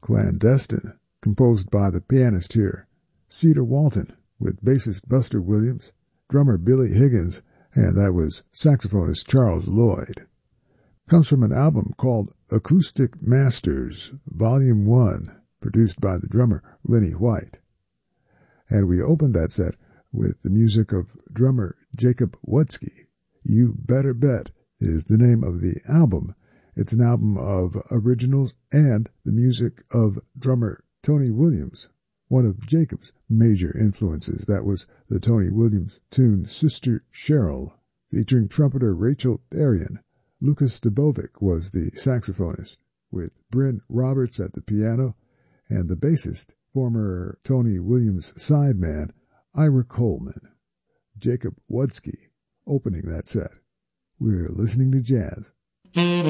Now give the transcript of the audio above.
Clandestine, composed by the pianist here, Cedar Walton, with bassist Buster Williams, drummer Billy Higgins, and that was saxophonist Charles Lloyd. Comes from an album called Acoustic Masters, Volume 1, produced by the drummer Lenny White. And we opened that set with the music of drummer Jacob Wutzke. You Better Bet is the name of the album. It's an album of originals and the music of drummer Tony Williams, one of Jacob's major influences. That was the Tony Williams tune Sister Cheryl, featuring trumpeter Rachel Darien. Lucas Dubovic was the saxophonist, with Bryn Roberts at the piano, and the bassist, former Tony Williams sideman, Ira Coleman. Jacob Wutzke opening that set. We're listening to jazz.